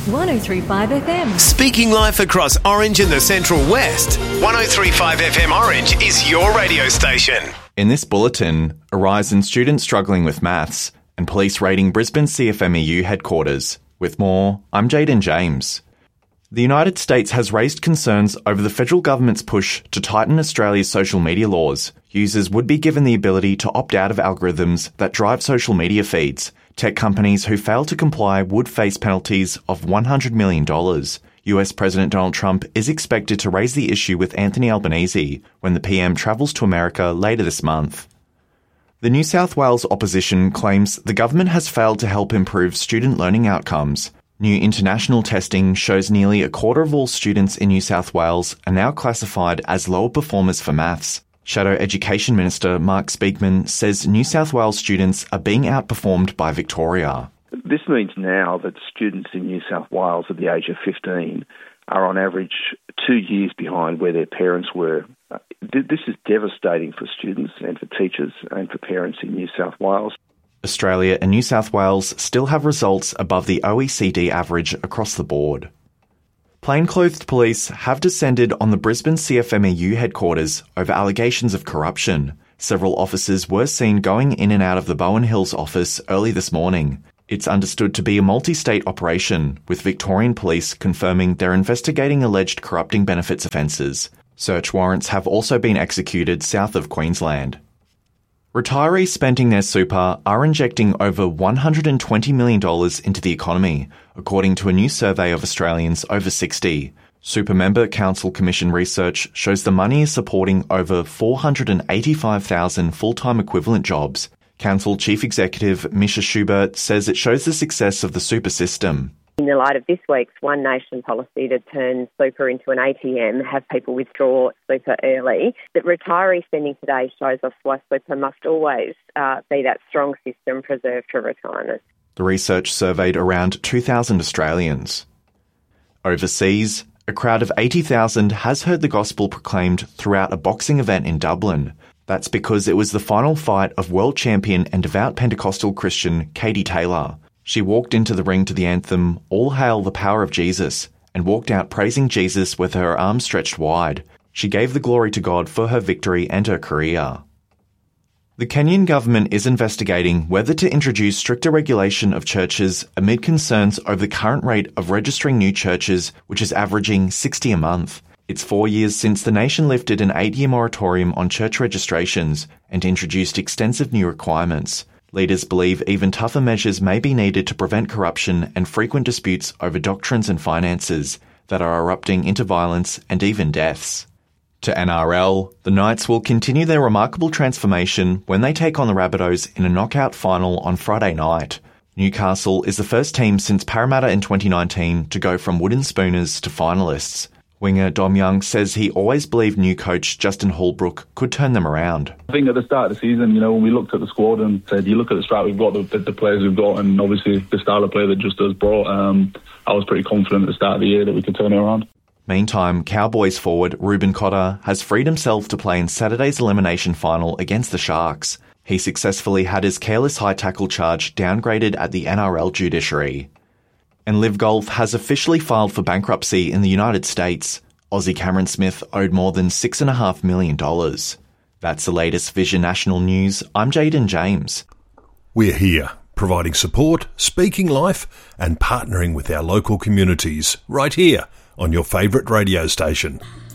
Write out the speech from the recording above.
103.5 FM. Speaking life across Orange and the Central West. 103.5 FM Orange is your radio station. In this bulletin, a rise in students struggling with maths and police raiding Brisbane CFMEU headquarters. With more, I'm Jaden James. The United States has raised concerns over the federal government's push to tighten Australia's social media laws. Users would be given the ability to opt out of algorithms that drive social media feeds. Tech companies who fail to comply would face penalties of $100 million. US President Donald Trump is expected to raise the issue with Anthony Albanese when the PM travels to America later this month. The New South Wales opposition claims the government has failed to help improve student learning outcomes. New international testing shows nearly a quarter of all students in New South Wales are now classified as lower performers for maths. Shadow Education Minister Mark Speakman says New South Wales students are being outperformed by Victoria. This means now that students in New South Wales at the age of 15 are on average 2 years behind where their parents were. This is devastating for students and for teachers and for parents in New South Wales. Australia and New South Wales still have results above the OECD average across the board. Plainclothed police have descended on the Brisbane CFMEU headquarters over allegations of corruption. Several officers were seen going in and out of the Bowen Hills office early this morning. It's understood to be a multi-state operation, with Victorian police confirming they're investigating alleged corrupting benefits offences. Search warrants have also been executed south of Queensland. Retirees spending their super are injecting over $120 million into the economy, according to a new survey of Australians over 60. Super Member Council Commission research shows the money is supporting over 485,000 full-time equivalent jobs. Council Chief Executive Misha Schubert says it shows the success of the super system. In the light of this week's One Nation policy to turn super into an ATM, have people withdraw super early, that retiree spending today shows us why super must always be that strong system preserved for retirement. The research surveyed around 2,000 Australians. Overseas, a crowd of 80,000 has heard the gospel proclaimed throughout a boxing event in Dublin. That's because it was the final fight of world champion and devout Pentecostal Christian Katie Taylor. She walked into the ring to the anthem, All Hail the Power of Jesus, and walked out praising Jesus with her arms stretched wide. She gave the glory to God for her victory and her career. The Kenyan government is investigating whether to introduce stricter regulation of churches amid concerns over the current rate of registering new churches, which is averaging 60 a month. It's 4 years since the nation lifted an 8-year moratorium on church registrations and introduced extensive new requirements. Leaders believe even tougher measures may be needed to prevent corruption and frequent disputes over doctrines and finances that are erupting into violence and even deaths. To NRL, the Knights will continue their remarkable transformation when they take on the Rabbitohs in a knockout final on Friday night. Newcastle is the first team since Parramatta in 2019 to go from wooden spooners to finalists. Winger Dom Young says he always believed new coach Justin Holbrook could turn them around. I think at the start of the season, when we looked at the squad and said, you look at the strat we've got, the players we've got, and obviously the style of play that Just has brought, I was pretty confident at the start of the year that we could turn it around. Meantime, Cowboys forward Ruben Cotter has freed himself to play in Saturday's elimination final against the Sharks. He successfully had his careless high tackle charge downgraded at the NRL judiciary. And Live Golf has officially filed for bankruptcy in the United States. Aussie Cameron Smith owed more than $6.5 million. That's the latest Vision National News. I'm Jaden James. We're here, providing support, speaking life, and partnering with our local communities, right here on your favourite radio station.